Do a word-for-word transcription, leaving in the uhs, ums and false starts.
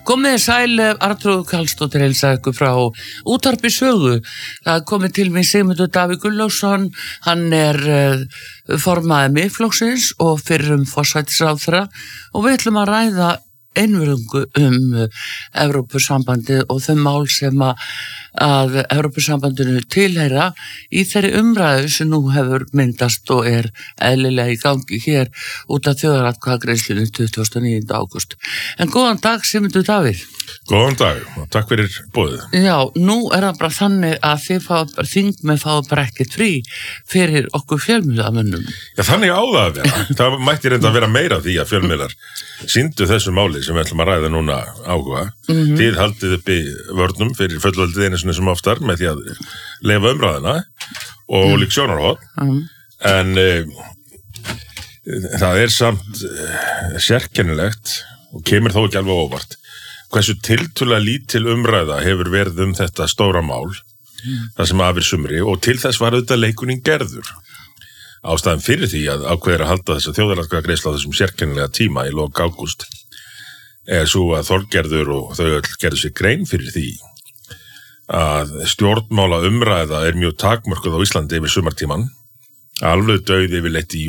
Komið sæl, Arnþrúður Karlsdóttir heilsar ykkur frá Útvarpi Sögu. Það er komið til mig Sigmundur Davíð Gunnlaugsson, hann er uh, formaður Miðflokksins og fyrrum forsætisráðherra og við ætlum að ræða einvörðungu um uh, Evrópusambandið og þau mál sem að, að Evrópusambandinu tilheyra í þeirri umræðu sem nú hefur myndast og er eðlilega í gangi hér út af þjóðaratkvæðagreiðslunni tuttugasta og níunda ágúst. En góðan dag, Sigmundur Davíð. Góðan dag og takk fyrir boðið. Já, nú er það bara þannig að þið fáið, þingmenn fáið bara ekkert frí fyrir okkur fjölmiðlamönnum. Já, þannig á það að vera. Það mætti reynda að vera meira því að fjölmiðlar sýndu þessu máli sem við ætlum að ræða núna áhuga. Mm-hmm. Þið haldið upp í vörnum fyrir fullveldið einu sinni sem oftar með því að leyfa umræðina og mm. líka sjónarhorn. Mm. En e, það er samt e, sérkennilegt og kemur þó ekki alveg óvart hversu tiltölulega lítil umræða hefur verið um þetta stóra mál, mm. það sem afir sumri, og til þess var auðvitað leikunin gerður. Ástæðan fyrir því að ákveður að halda þessa þjóðaratkvæðagreiðslu á þessum sérkennilega tíma í lok ágúst er svo að Þorgerður og þau öll gerðu sér grein fyrir því að stjórnmála umræða er mjög takmörkuð á Íslandi yfir sumartíman, alveg dauð yfirleitt í